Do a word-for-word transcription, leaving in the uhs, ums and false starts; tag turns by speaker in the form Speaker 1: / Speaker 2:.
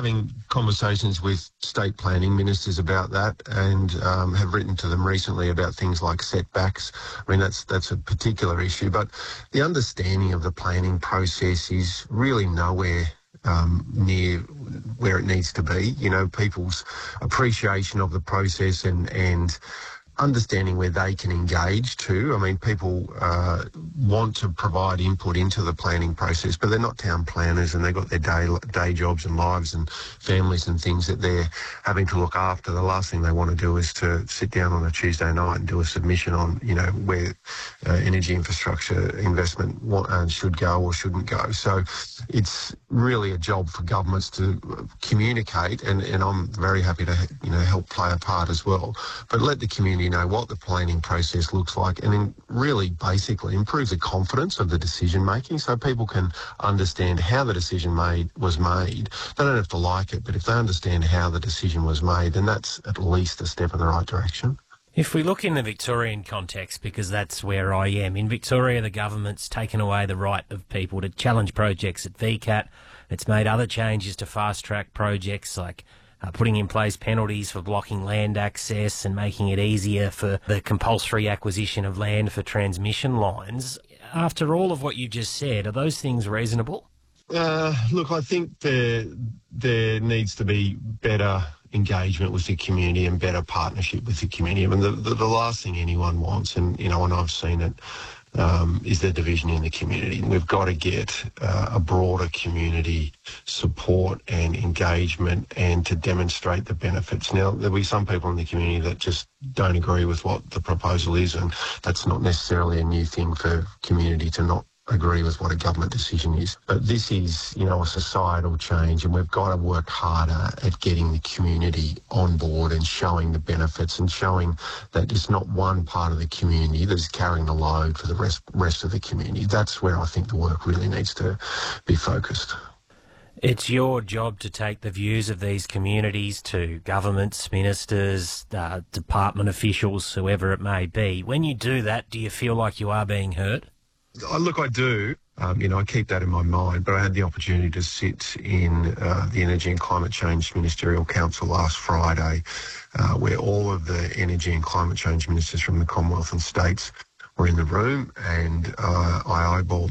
Speaker 1: having conversations with state planning ministers about that, and um, have written to them recently about things like setbacks. I mean, that's that's a particular issue, but the understanding of the planning process is really nowhere um, near where it needs to be. You know, people's appreciation of the process and and understanding where they can engage too. I mean, people uh, want to provide input into the planning process, but they're not town planners, and they've got their day day jobs and lives and families and things that they're having to look after. The last thing they want to do is to sit down on a Tuesday night and do a submission on, you know, where uh, energy infrastructure investment uh, should go or shouldn't go. So it's really a job for governments to communicate, and, and I'm very happy to, you know, help play a part as well. But let the community know what the planning process looks like, and then really basically improve the confidence of the decision making, so people can understand how the decision made was made. They don't have to like it, but if they understand how the decision was made, then that's at least a step in the right direction.
Speaker 2: If we look in the Victorian context, because that's where I am, in Victoria the government's taken away the right of people to challenge projects at V CAT. It's made other changes to fast-track projects like Uh, putting in place penalties for blocking land access and making it easier for the compulsory acquisition of land for transmission lines. After all of what you just said, are those things reasonable?
Speaker 1: Uh, look, I think there, there needs to be better engagement with the community and better partnership with the community. I mean, the, the, the last thing anyone wants, and, you know, and I've seen it, Um, is the division in the community. We've got to get uh, a broader community support and engagement, and to demonstrate the benefits. Now, there'll be some people in the community that just don't agree with what the proposal is, and that's not necessarily a new thing for community to not agree with what a government decision is. But this is, you know, a societal change, and we've got to work harder at getting the community on board and showing the benefits, and showing that it's not one part of the community that's carrying the load for the rest, rest of the community. That's where I think the work really needs to be focused.
Speaker 2: It's your job to take the views of these communities to governments, ministers, uh, department officials, whoever it may be. When you do that, do you feel like you are being heard?
Speaker 1: Oh, look, I do. Um, you know, I keep that in my mind, but I had the opportunity to sit in uh, the Energy and Climate Change Ministerial Council last Friday, uh, where all of the energy and climate change ministers from the Commonwealth and states were in the room, and uh, I eyeballed